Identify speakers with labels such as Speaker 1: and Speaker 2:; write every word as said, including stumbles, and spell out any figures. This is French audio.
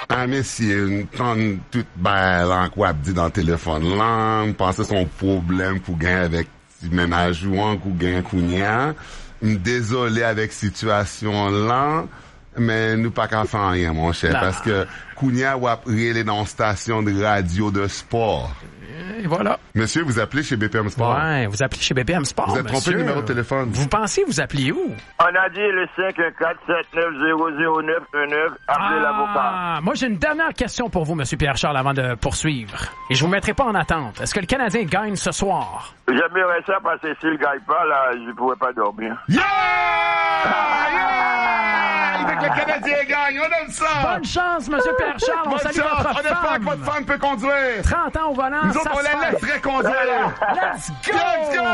Speaker 1: un messieurs, quand tout ben, là, quoi, dit dans le téléphone, là, pense son problème qu'on gagne avec le ménage jouant, qu'on gagne Kounia. Désolé avec situation là, mais nous pas qu'à faire rien, mon cher, là. Parce que Kounia ou après dans une station de radio de sport.
Speaker 2: Et voilà.
Speaker 1: Monsieur, vous appelez chez B P M Sport.
Speaker 2: Ouais, vous appelez chez B P M Sport.
Speaker 1: Vous êtes trompé le numéro de téléphone.
Speaker 2: Vous pensez vous appelez où?
Speaker 3: On a dit le cinq un quatre sept neuf zéro zéro neuf un neuf. Appelez
Speaker 2: ah,
Speaker 3: l'avocat.
Speaker 2: Moi, j'ai une dernière question pour vous, Monsieur Pierre-Charles, avant de poursuivre. Et je vous mettrai pas en attente. Est-ce que le Canadien gagne ce soir?
Speaker 3: J'aimerais ça parce que s'il gagne pas, là, je pourrais pas dormir.
Speaker 1: Yeah! Yeah! Il veut que le Canadien gagne. On aime ça.
Speaker 2: Bonne chance, Monsieur Pierre-Charles. On salue votre
Speaker 1: on
Speaker 2: femme.
Speaker 1: On espère que votre femme peut conduire.
Speaker 2: trente ans au volant.
Speaker 1: Nous autres, on la laisserait conduire.
Speaker 2: Let's go!
Speaker 1: Let's go!